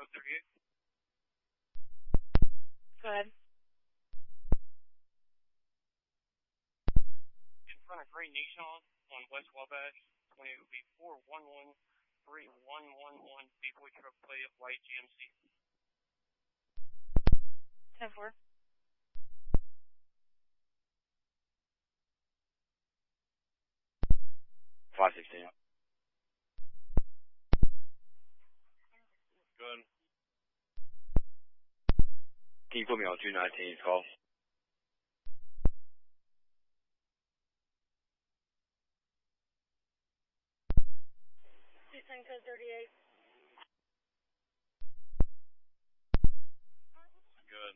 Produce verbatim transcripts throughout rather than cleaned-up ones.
code thirty-eight. Go ahead. In front of Great Nation on West Wabash, twenty-eight would be four one one three one one one, B-Boy truck plate, white G M C. ten four. five sixteen. Good. Can you put me on two nineteen call? Houston code thirty-eight. Good.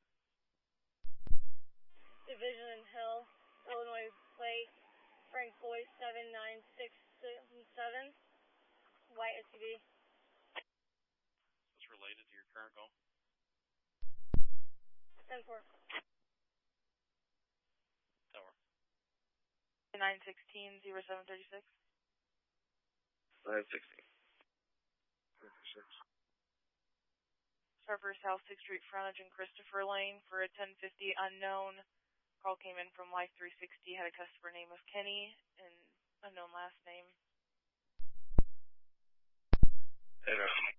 Division and Hill, Illinois plate, Frank Boy seven nine six seven, white S U V. What's related to your current call? ten four. Tower. nine sixteen zero seven thirty-six. nine sixteen. thirty-six. Surfer South sixth Street frontage in Christopher Lane for a ten fifty unknown. Call came in from Life three sixty, had a customer name of Kenny and unknown last name. And, uh,